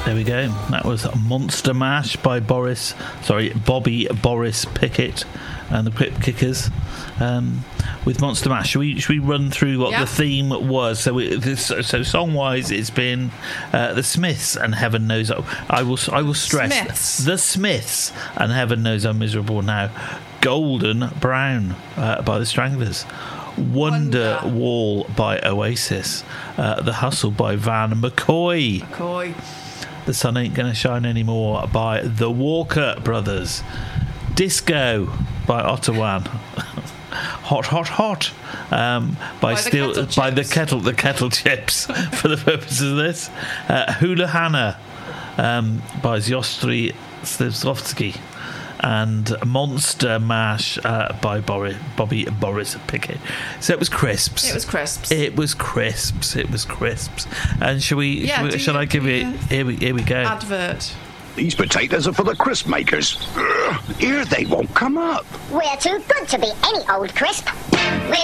There we go. That was Monster Mash by Bobby Boris Pickett and the Crypt Kickers. With Monster Mash, should we run through what the theme was? So song-wise, it's been the Smiths and Heaven Knows. I will stress Smiths. the Smiths and Heaven Knows I'm Miserable Now. Golden Brown by the Stranglers. Wonder Wall by Oasis. The Hustle by Van McCoy. The Sun Ain't Gonna Shine Anymore by the Walker Brothers. Disco by Ottawan. Hot, Hot, Hot by the Kettle Chips for the purposes of this. Hula Hana by Zostry Slivskovsky. And Monster Mash by Bobby Boris Pickett. So it was crisps. And shall I give it? Here we go. Advert. These potatoes are for the crisp makers. Here they won't come up. We're too good to be any old crisp.